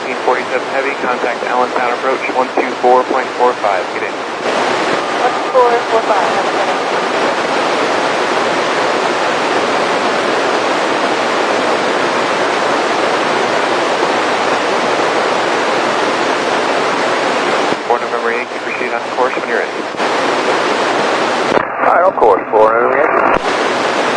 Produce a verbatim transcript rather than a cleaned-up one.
fourteen forty-seven Heavy, contact Allentown approach one two four point four five, get in. one two four point four five, have a good day. four November Yankee, proceed on course when you're ready. Alright, on course, four November Yankee.